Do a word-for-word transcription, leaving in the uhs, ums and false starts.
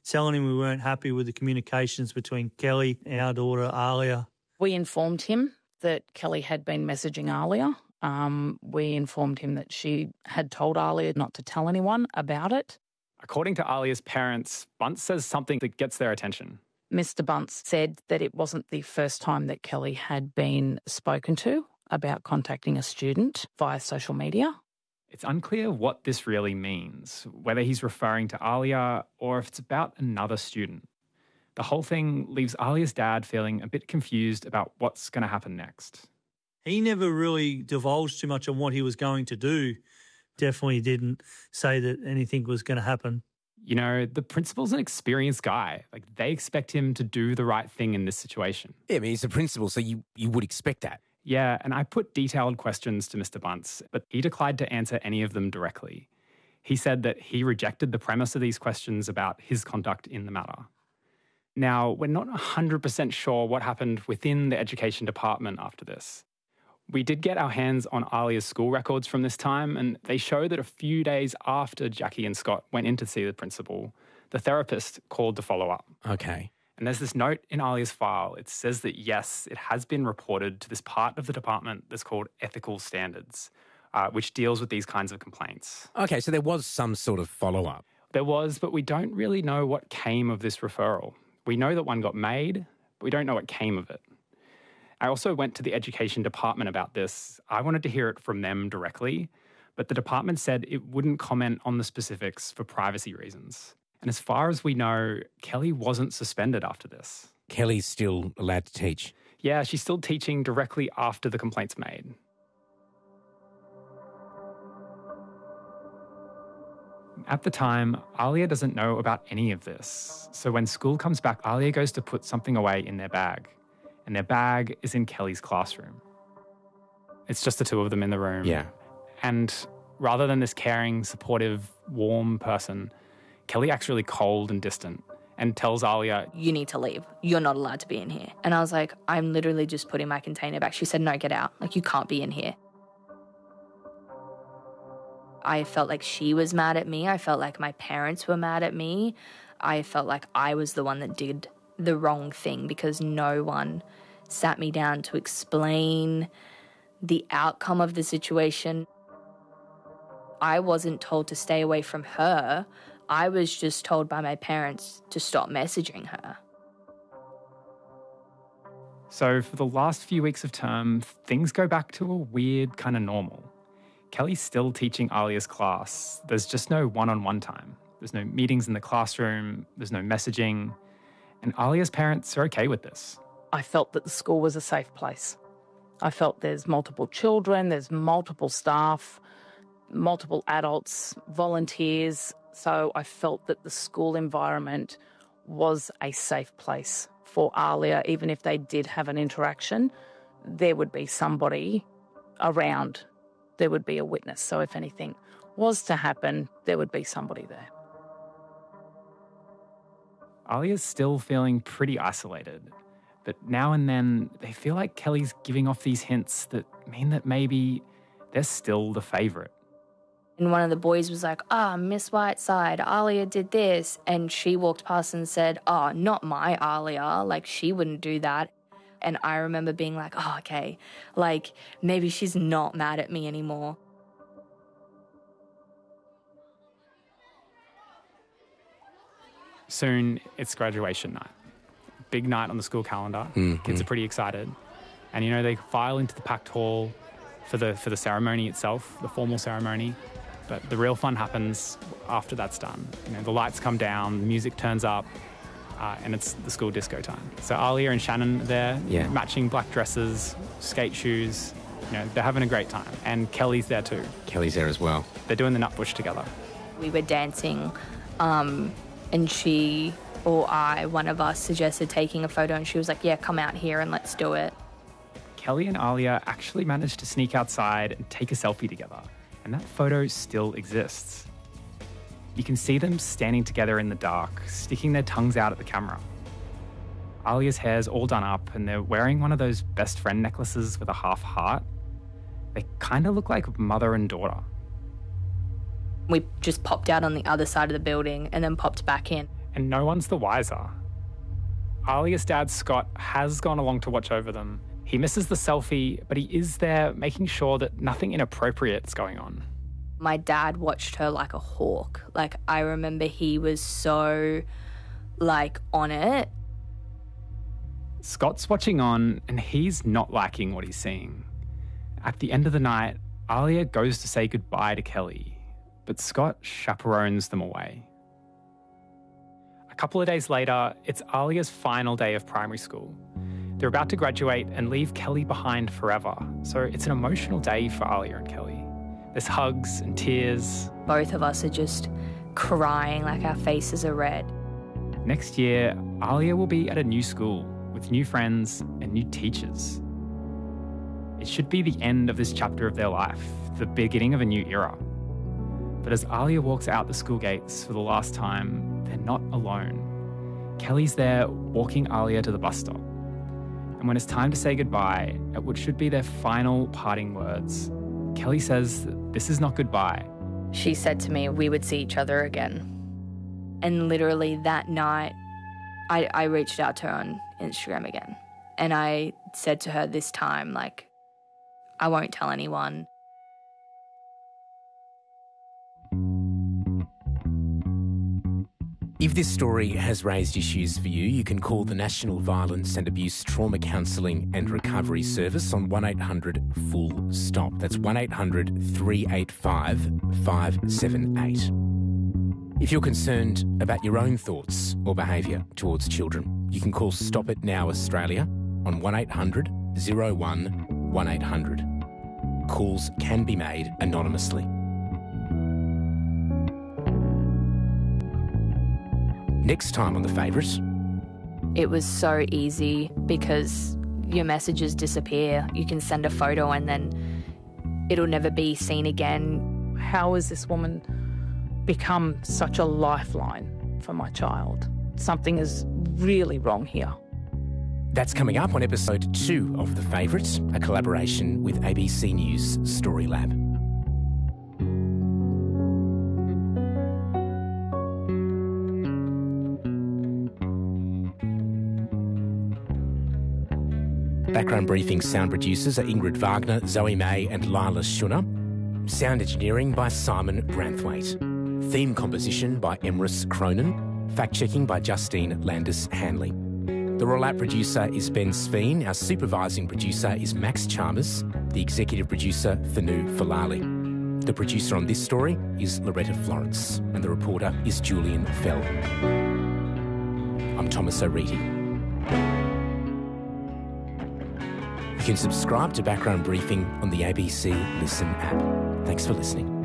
telling him we weren't happy with the communications between Kelly and our daughter, Alia. We informed him that Kelly had been messaging Alia. Um, we informed him that she had told Alia not to tell anyone about it. According to Alia's parents, Bunce says something that gets their attention. Mister Bunce said that it wasn't the first time that Kelly had been spoken to about contacting a student via social media. It's unclear what this really means, whether he's referring to Alia or if it's about another student. The whole thing leaves Alia's dad feeling a bit confused about what's going to happen next. He never really divulged too much on what he was going to do. Definitely didn't say that anything was going to happen. You know, the principal's an experienced guy. Like, they expect him to do the right thing in this situation. Yeah, I mean, he's the principal, so you, you would expect that. Yeah, and I put detailed questions to Mister Bunce, but he declined to answer any of them directly. He said that he rejected the premise of these questions about his conduct in the matter. Now, we're not one hundred percent sure what happened within the education department after this. We did get our hands on Alia's school records from this time, and they show that a few days after Jackie and Scott went in to see the principal, the therapist called to follow up. Okay. And there's this note in Alia's file. It says that, yes, it has been reported to this part of the department that's called Ethical Standards, uh, which deals with these kinds of complaints. Okay, so there was some sort of follow-up. There was, but we don't really know what came of this referral. We know that one got made, but we don't know what came of it. I also went to the education department about this. I wanted to hear it from them directly, but the department said it wouldn't comment on the specifics for privacy reasons. And as far as we know, Kelly wasn't suspended after this. Kelly's still allowed to teach? Yeah, she's still teaching directly after the complaint's made. At the time, Alia doesn't know about any of this. So when school comes back, Alia goes to put something away in their bag. And their bag is in Kelly's classroom. It's just the two of them in the room. Yeah. And rather than this caring, supportive, warm person, Kelly acts really cold and distant and tells Alia, "You need to leave. You're not allowed to be in here." And I was like, "I'm literally just putting my container back." She said, "No, get out. Like, you can't be in here." I felt like she was mad at me. I felt like my parents were mad at me. I felt like I was the one that did the wrong thing because no one sat me down to explain the outcome of the situation. I wasn't told to stay away from her. I was just told by my parents to stop messaging her. So for the last few weeks of term, things go back to a weird kind of normal. Kelly's still teaching Alia's class. There's just no one-on-one time. There's no meetings in the classroom. There's no messaging. And Alia's parents are okay with this. I felt that the school was a safe place. I felt there's multiple children, there's multiple staff, multiple adults, volunteers. So I felt that the school environment was a safe place for Alia. Even if they did have an interaction, there would be somebody around. There would be a witness. So if anything was to happen, there would be somebody there. Alia's still feeling pretty isolated, but now and then they feel like Kelly's giving off these hints that mean that maybe they're still the favourite. And one of the boys was like, "Ah, Miss Whiteside, Alia did this." And she walked past and said, "Oh, not my Alia. Like, she wouldn't do that." And I remember being like, "Oh, okay. Like, maybe she's not mad at me anymore." Soon, it's graduation night. Big night on the school calendar. Mm-hmm. Kids are pretty excited. And, you know, they file into the packed hall for the for the ceremony itself, the formal ceremony. But the real fun happens after that's done. You know, the lights come down, the music turns up, uh, and it's the school disco time. So Alia and Shannon are there, yeah. matching black dresses, skate shoes. You know, they're having a great time. And Kelly's there too. Kelly's there as well. They're doing the Nutbush together. We were dancing, um, and she or I, one of us, suggested taking a photo, and she was like, "Yeah, come out here and let's do it." Kelly and Alia actually managed to sneak outside and take a selfie together, and that photo still exists. You can see them standing together in the dark, sticking their tongues out at the camera. Alia's hair's all done up, and they're wearing one of those best friend necklaces with a half heart. They kind of look like mother and daughter. We just popped out on the other side of the building and then popped back in. and no one's the wiser. Alia's dad, Scott, has gone along to watch over them. He misses the selfie, but he is there making sure that nothing inappropriate is going on. My dad watched her like a hawk. Like, I remember he was so, like, on it. Scott's watching on, and he's not liking what he's seeing. At the end of the night, Alia goes to say goodbye to Kelly, but Scott chaperones them away. A couple of days later, it's Alia's final day of primary school. They're about to graduate and leave Kelly behind forever, so it's an emotional day for Alia and Kelly. There's hugs and tears. Both of us are just crying, like our faces are red. Next year, Alia will be at a new school with new friends and new teachers. It should be the end of this chapter of their life, the beginning of a new era. But as Alia walks out the school gates for the last time, they're not alone. Kelly's there walking Alia to the bus stop. And when it's time to say goodbye, at what should be their final parting words, Kelly says that this is not goodbye. She said to me we would see each other again. And literally that night, I, I reached out to her on Instagram again. And I said to her this time, like, I won't tell anyone. If this story has raised issues for you, you can call the National Violence and Abuse Trauma Counselling and Recovery Service on one eight hundred full stop. That's one eight hundred three eight five five seven eight. If you're concerned about your own thoughts or behaviour towards children, you can call Stop It Now Australia on one eight hundred oh one one eight hundred. Calls can be made anonymously. Next time on The Favourite. It was so easy because your messages disappear. You can send a photo and then it'll never be seen again. How has this woman become such a lifeline for my child? Something is really wrong here. That's coming up on episode two of The Favourite, a collaboration with A B C News Story Lab. Background Briefing sound producers are Ingrid Wagner, Zoe May and Lila Schunner. Sound engineering by Simon Branthwaite. Theme composition by Emrys Cronin. Fact-checking by Justine Landis-Hanley. The Royal App producer is Ben Sveen. Our supervising producer is Max Chalmers. The executive producer, Thanu Falali. The producer on this story is Loretta Florence. And the reporter is Julian Fell. I'm Thomas O'Reilly. You can subscribe to Background Briefing on the A B C Listen app. Thanks for listening.